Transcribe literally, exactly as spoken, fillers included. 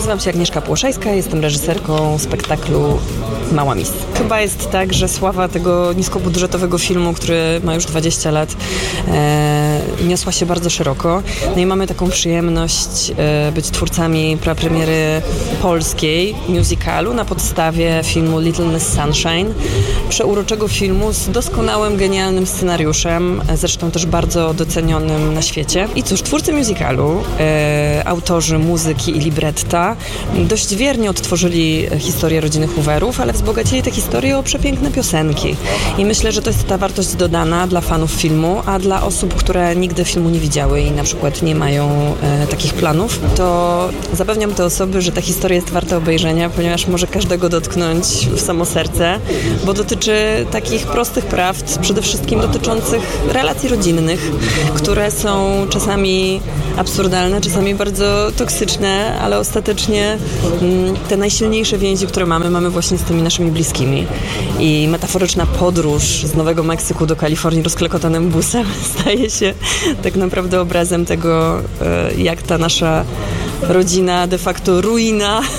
Nazywam się Agnieszka Płoszajska, jestem reżyserką spektaklu Mała Miss. Chyba jest tak, że sława tego niskobudżetowego filmu, który ma już dwadzieścia lat, e, niosła się bardzo szeroko. No i mamy taką przyjemność e, być twórcami prapremiery polskiej musicalu na podstawie filmu Little Miss Sunshine. Przeuroczego filmu z doskonałym, genialnym scenariuszem, zresztą też bardzo docenionym na świecie. I cóż, twórcy musicalu, e, autorzy muzyki i libretta dość wiernie odtworzyli historię rodziny Hooverów, ale wzbogacili tę historię o przepiękne piosenki. I myślę, że to jest ta wartość dodana dla fanów filmu, a dla osób, które nigdy filmu nie widziały i na przykład nie mają e, takich planów, to zapewniam te osoby, że ta historia jest warta obejrzenia, ponieważ może każdego dotknąć w samo serce, bo dotyczy takich prostych prawd, przede wszystkim dotyczących relacji rodzinnych, które są czasami absurdalne, czasami bardzo toksyczne, ale ostatecznie mm, te najsilniejsze więzi, które mamy, mamy właśnie z tymi naszymi bliskimi. I metaforyczna podróż z Nowego Meksyku do Kalifornii rozklekotanym busem staje się tak naprawdę obrazem tego, jak ta nasza rodzina, de facto ruina,